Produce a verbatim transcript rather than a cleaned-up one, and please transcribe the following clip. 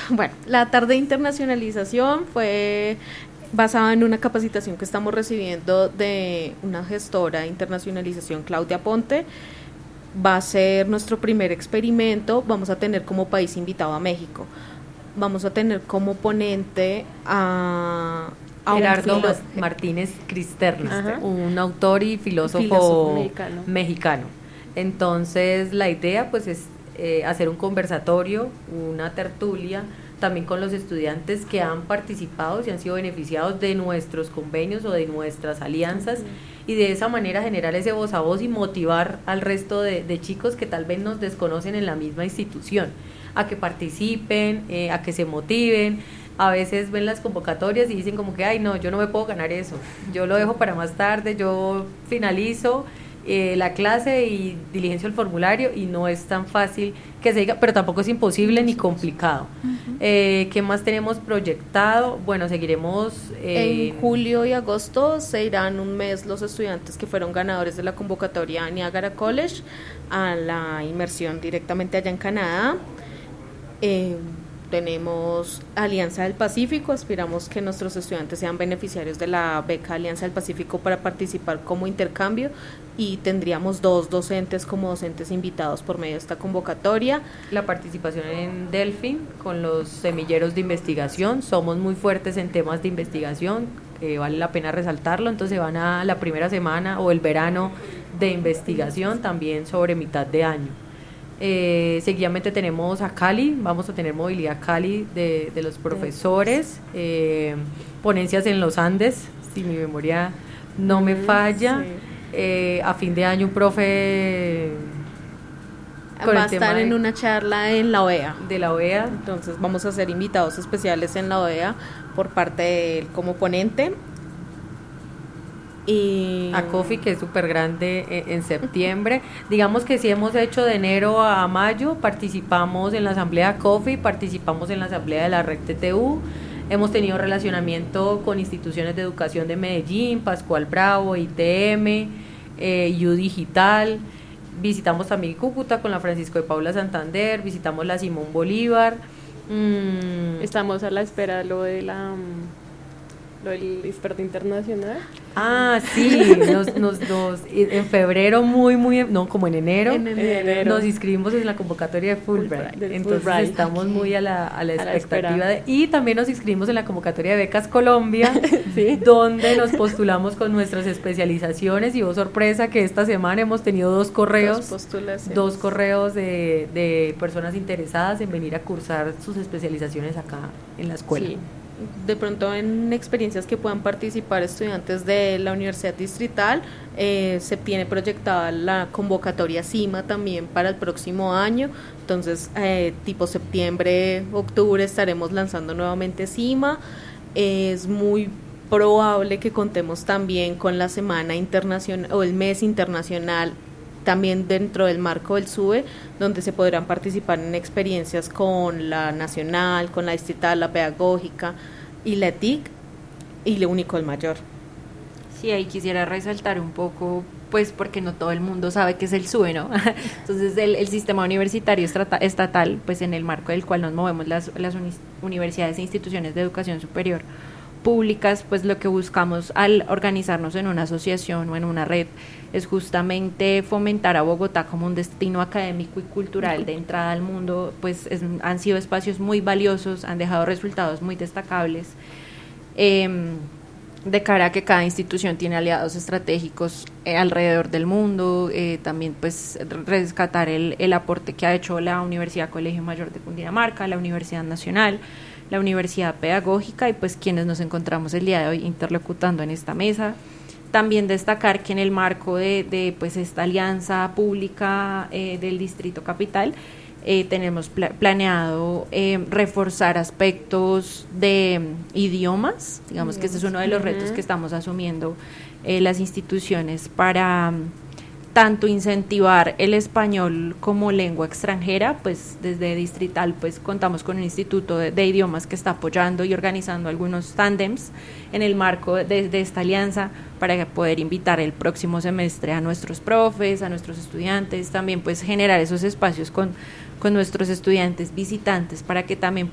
Bueno, la tarde de internacionalización fue basada en una capacitación que estamos recibiendo de una gestora de internacionalización, Claudia Ponte. Va a ser nuestro primer experimento. Vamos a tener como país invitado a México. Vamos a tener como ponente a, a Gerardo filo- Martínez Cristerna, Ajá. un autor y filósofo, Filósofo mexicano. mexicano. Entonces la idea pues es eh, hacer un conversatorio, una tertulia, también con los estudiantes que han participado y han sido beneficiados de nuestros convenios o de nuestras alianzas, uh-huh. y de esa manera generar ese voz a voz y motivar al resto de, de chicos que tal vez nos desconocen en la misma institución, a que participen, eh, a que se motiven. A veces ven las convocatorias y dicen como que, ay no, yo no me puedo ganar eso, yo lo dejo para más tarde, yo finalizo Eh, la clase y diligencio el formulario, y no es tan fácil que se diga, pero tampoco es imposible ni complicado. Uh-huh. eh, ¿Qué más tenemos proyectado? Bueno, seguiremos eh, en julio y agosto. Se irán un mes los estudiantes que fueron ganadores de la convocatoria Niagara College a la inmersión directamente allá en Canadá. eh, Tenemos Alianza del Pacífico, aspiramos que nuestros estudiantes sean beneficiarios de la beca Alianza del Pacífico para participar como intercambio, y tendríamos dos docentes como docentes invitados por medio de esta convocatoria. La participación en Delfin con los semilleros de investigación, somos muy fuertes en temas de investigación, que vale la pena resaltarlo, entonces van a la primera semana o el verano de investigación también sobre mitad de año. Eh, seguidamente tenemos a Cali, vamos a tener movilidad Cali de, de los profesores, eh, ponencias en los Andes, si mi memoria no me falla, sí. eh, a fin de año un profe con va a estar en de, una charla en la O E A. De la O E A. Entonces vamos a ser invitados especiales en la O E A por parte de él como ponente. Y a COFI, que es súper grande, en, en septiembre. Digamos que si hemos hecho de enero a mayo, participamos en la asamblea COFI, participamos en la asamblea de la Red T T U, hemos tenido relacionamiento con instituciones de educación de Medellín, Pascual Bravo, I T M, eh, U Digital, visitamos también Cúcuta con la Francisco de Paula Santander, visitamos la Simón Bolívar. Mm. Estamos a la espera de lo de la... lo del experto internacional. Ah, sí, nos, nos, nos, en febrero muy, muy, no, como en enero, en enero. nos inscribimos en la convocatoria de Fulbright, Fulbright entonces Fulbright. estamos Aquí. muy a la, a la a expectativa la de, y también nos inscribimos en la convocatoria de Becas Colombia, ¿sí? donde nos postulamos con nuestras especializaciones, y oh sorpresa que esta semana hemos tenido dos correos, dos, dos correos de, de personas interesadas en venir a cursar sus especializaciones acá en la escuela. Sí. De pronto en experiencias que puedan participar estudiantes de la Universidad Distrital, eh, se tiene proyectada la convocatoria CIMA también para el próximo año, entonces eh, tipo septiembre, octubre estaremos lanzando nuevamente CIMA. Eh, es muy probable que contemos también con la Semana Internacional o el Mes Internacional, también dentro del marco del SUBE, donde se podrán participar en experiencias con la nacional, con la distrital, la pedagógica y la E T I C y la Único el Mayor. Sí, ahí quisiera resaltar un poco, pues porque no todo el mundo sabe qué es el SUBE, ¿no? Entonces el, el sistema universitario estatal, pues en el marco del cual nos movemos las, las uni- universidades e instituciones de educación superior públicas, pues lo que buscamos al organizarnos en una asociación o en una red es justamente fomentar a Bogotá como un destino académico y cultural de entrada al mundo, pues es, han sido espacios muy valiosos, han dejado resultados muy destacables, eh, de cara a que cada institución tiene aliados estratégicos eh, alrededor del mundo, eh, también pues rescatar el, el aporte que ha hecho la Universidad Colegio Mayor de Cundinamarca, la Universidad Nacional, la Universidad Pedagógica y pues quienes nos encontramos el día de hoy interlocutando en esta mesa. También destacar que en el marco de, de pues esta alianza pública eh, del Distrito Capital eh, tenemos pla- planeado eh, reforzar aspectos de um, idiomas, digamos que este es uno de los retos que estamos asumiendo eh, las instituciones para um, tanto incentivar el español como lengua extranjera, pues desde Distrital pues contamos con un instituto de, de idiomas que está apoyando y organizando algunos tándems en el marco de, de esta alianza para poder invitar el próximo semestre a nuestros profes, a nuestros estudiantes, también pues generar esos espacios con, con nuestros estudiantes visitantes para que también